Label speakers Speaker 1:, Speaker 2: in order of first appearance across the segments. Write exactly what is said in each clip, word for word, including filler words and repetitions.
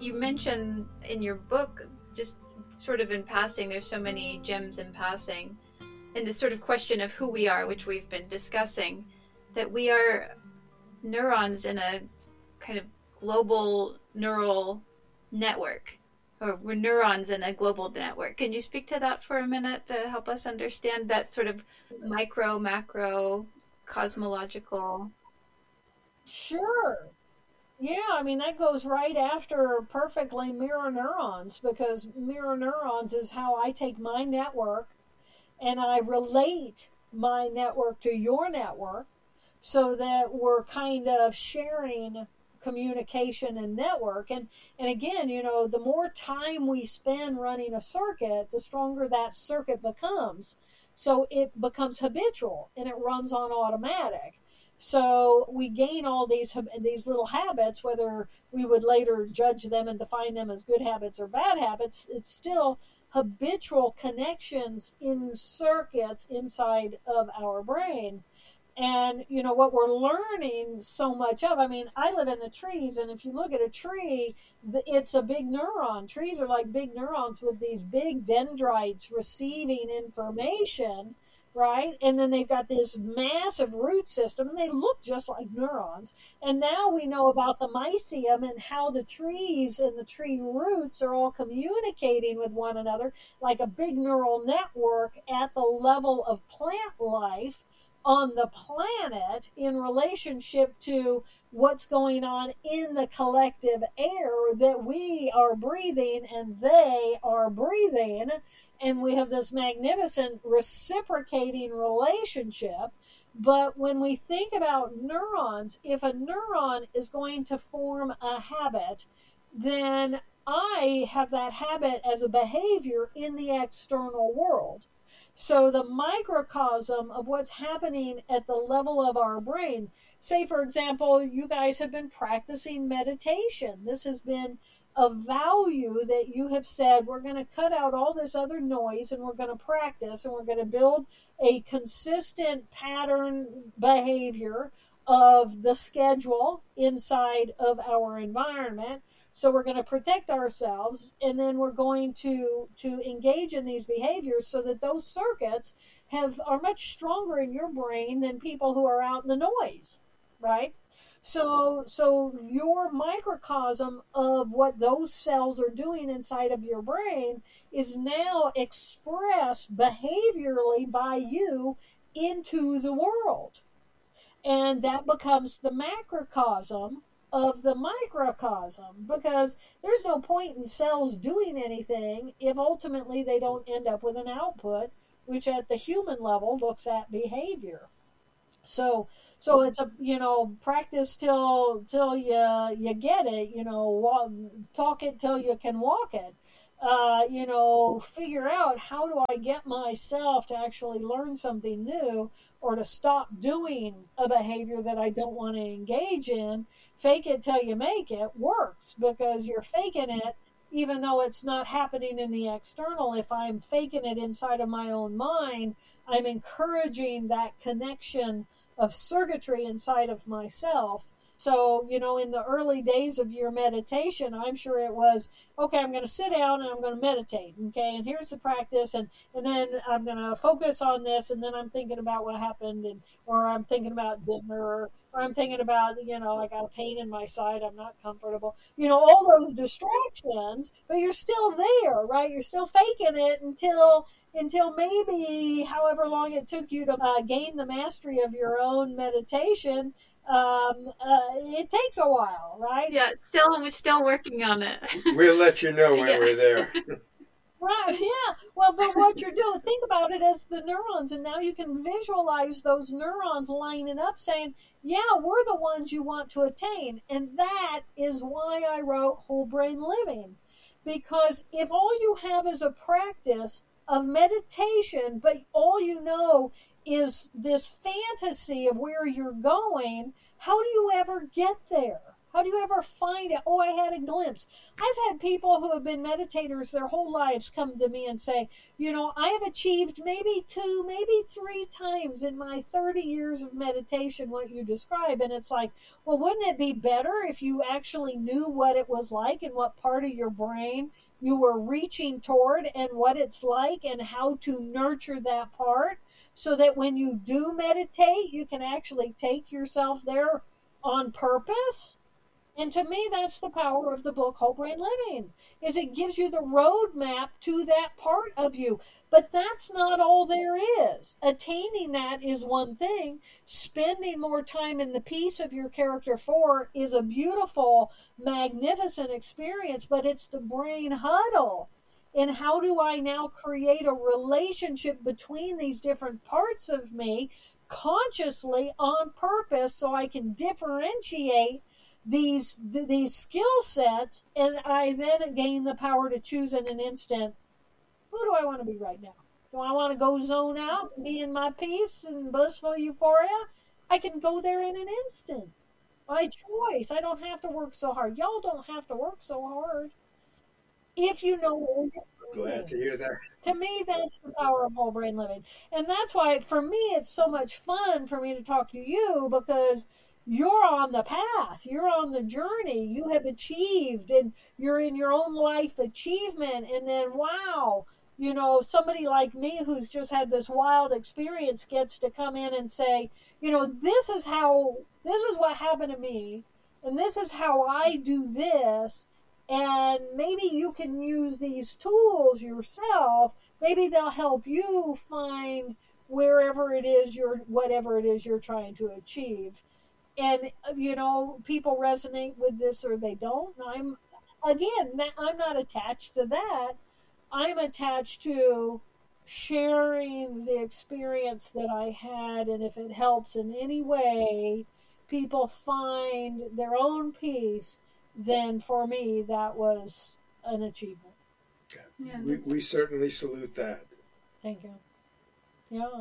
Speaker 1: you mentioned in your book, just sort of in passing, there's so many gems in passing, and this sort of question of who we are, which we've been discussing, that we are neurons in a kind of global neural network, or we're neurons in a global network. Can you speak to that for a minute to help us understand that sort of micro, macro, cosmological?
Speaker 2: Sure. Yeah, I mean, that goes right after perfectly mirror neurons, because mirror neurons is how I take my network and I relate my network to your network so that we're kind of sharing communication and network. And, and again, you know, the more time we spend running a circuit, the stronger that circuit becomes. So it becomes habitual and it runs on automatic. So we gain all these these little habits, whether we would later judge them and define them as good habits or bad habits. It's still habitual connections in circuits inside of our brain. And, you know, what we're learning so much of, I mean, I live in the trees, and if you look at a tree, it's a big neuron. Trees are like big neurons with these big dendrites receiving information, right? And then they've got this massive root system, and they look just like neurons. And now we know about the mycelium and how the trees and the tree roots are all communicating with one another like a big neural network at the level of plant life on the planet in relationship to what's going on in the collective air that we are breathing and they are breathing. And we have this magnificent reciprocating relationship. But when we think about neurons, if a neuron is going to form a habit, then I have that habit as a behavior in the external world. So the microcosm of what's happening at the level of our brain, say, for example, you guys have been practicing meditation. This has been a value that you have said, we're going to cut out all this other noise and we're going to practice and we're going to build a consistent pattern behavior of the schedule inside of our environment. So we're going to protect ourselves, and then we're going to to engage in these behaviors so that those circuits have are much stronger in your brain than people who are out in the noise, right? So so your microcosm of what those cells are doing inside of your brain is now expressed behaviorally by you into the world. And that becomes the macrocosm of the microcosm, because there's no point in cells doing anything if ultimately they don't end up with an output, which at the human level looks at behavior. So, so it's a, you know, practice till, till you, you get it, you know, walk, talk it till you can walk it. Uh, you know, figure out how do I get myself to actually learn something new or to stop doing a behavior that I don't want to engage in. Fake it till you make it works, because you're faking it even though it's not happening in the external. If I'm faking it inside of my own mind, I'm encouraging that connection of circuitry inside of myself. So, you know, in the early days of your meditation, I'm sure it was, okay, I'm going to sit down and I'm going to meditate. Okay. And here's the practice. And, and then I'm going to focus on this. And then I'm thinking about what happened, and, or I'm thinking about dinner, or, or I'm thinking about, you know, I got a pain in my side. I'm not comfortable, you know, all those distractions, but you're still there, right? You're still faking it until, until maybe however long it took you to uh, gain the mastery of your own meditation. Um, uh, it takes a while, right?
Speaker 1: Yeah, still, we're still working on it.
Speaker 3: We'll let you know when
Speaker 1: Yeah.
Speaker 3: we're there.
Speaker 2: Right, yeah. Well, but what you're doing, think about it as the neurons, and now you can visualize those neurons lining up saying, yeah, we're the ones you want to attain. And that is why I wrote Whole Brain Living. Because if all you have is a practice of meditation, but all you know is this fantasy of where you're going, how do you ever get there? How do you ever find it? Oh, I had a glimpse. I've had people who have been meditators their whole lives come to me and say, you know, I have achieved maybe two, maybe three times in my thirty years of meditation what you describe. And it's like, well, wouldn't it be better if you actually knew what it was like and what part of your brain you were reaching toward and what it's like and how to nurture that part so that when you do meditate, you can actually take yourself there on purpose? And to me, that's the power of the book Whole Brain Living, is it gives you the roadmap to that part of you. But that's not all there is. Attaining that is one thing. Spending more time in the piece of your character four is a beautiful, magnificent experience, but it's the brain huddle. And how do I now create a relationship between these different parts of me consciously on purpose so I can differentiate these these skill sets, and I then gain the power to choose in an instant, who do I want to be right now? Do I want to go zone out and be in my peace and blissful euphoria? I can go there in an instant. My choice. I don't have to work so hard. Y'all don't have to work so hard if you know what you're doing.
Speaker 3: Glad to hear that.
Speaker 2: To me, that's the power of whole brain living. And that's why, for me, it's so much fun for me to talk to you, because you're on the path. You're on the journey. You have achieved, and you're in your own life achievement. And then, wow, you know, somebody like me who's just had this wild experience gets to come in and say, you know, this is how, this is what happened to me, and this is how I do this. And maybe you can use these tools yourself. Maybe they'll help you find wherever it is you're, whatever it is you're trying to achieve. And, you know, people resonate with this or they don't. I'm, again, I'm not attached to that. I'm attached to sharing the experience that I had. And if it helps in any way, people find their own peace, then for me, that was an achievement.
Speaker 3: Yeah, we, we certainly salute that.
Speaker 2: Thank you. Yeah.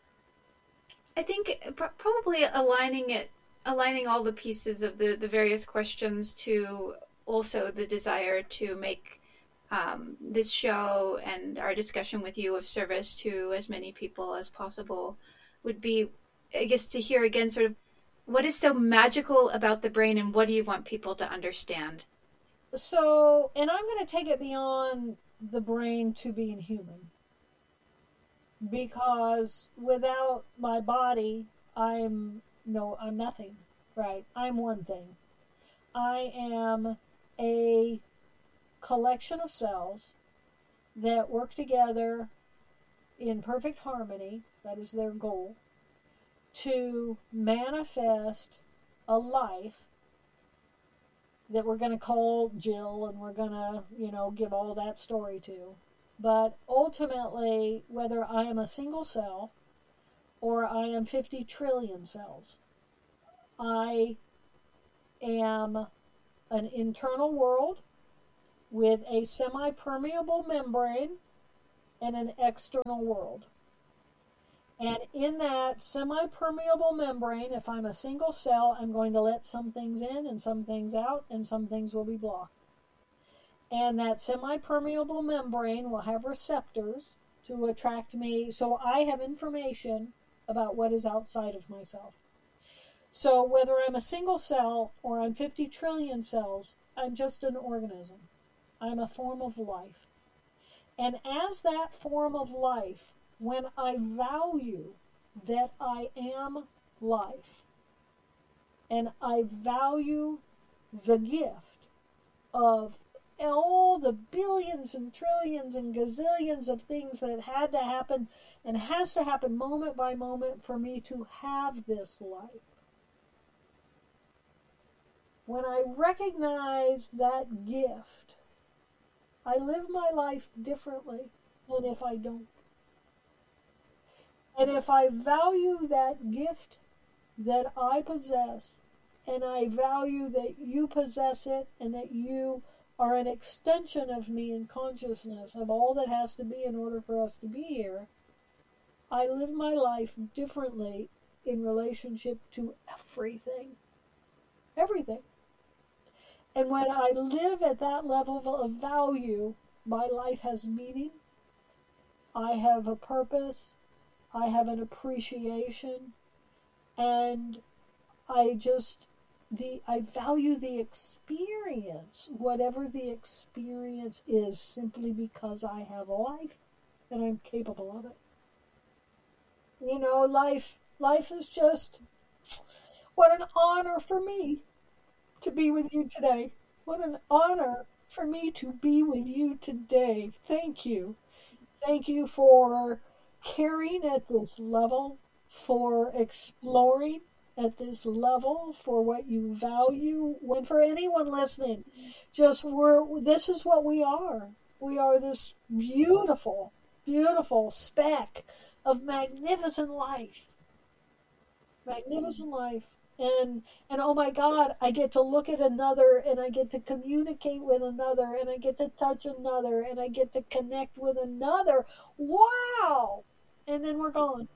Speaker 1: I think probably aligning it aligning all the pieces of the, the various questions to also the desire to make um, this show and our discussion with you of service to as many people as possible would be, I guess, to hear again sort of what is so magical about the brain and what do you want people to understand?
Speaker 2: So, and I'm going to take it beyond the brain to being human. Because without my body, I'm no, I'm nothing, right? I'm one thing. I am a collection of cells that work together in perfect harmony, that is their goal, to manifest a life that we're going to call Jill, and we're going to, you know, give all that story to. But ultimately, whether I am a single cell or I am fifty trillion cells, I am an internal world with a semi-permeable membrane and an external world. And in that semi-permeable membrane, if I'm a single cell, I'm going to let some things in and some things out, and some things will be blocked. And that semi-permeable membrane will have receptors to attract me, so I have information about what is outside of myself. So whether I'm a single cell or I'm fifty trillion cells, I'm just an organism. I'm a form of life. And as that form of life, when I value that I am life, and I value the gift of all the billions and trillions and gazillions of things that had to happen and has to happen moment by moment for me to have this life. When I recognize that gift, I live my life differently than if I don't. And if I value that gift that I possess, and I value that you possess it, and that you are an extension of me in consciousness of all that has to be in order for us to be here, I live my life differently in relationship to everything. Everything. And when I live at that level of value, my life has meaning. I have a purpose. I have an appreciation. And I just, the I value the experience, whatever the experience is, simply because I have a life and I'm capable of it. You know, life, life is just, what an honor for me to be with you today. What an honor for me to be with you today. Thank you. Thank you for caring at this level, for exploring at this level, for what you value. When for anyone listening, just we're this is what we are. We are this beautiful, beautiful speck of magnificent life. Magnificent life. And and oh my God, I get to look at another, and I get to communicate with another, and I get to touch another, and I get to connect with another. Wow! And then we're gone.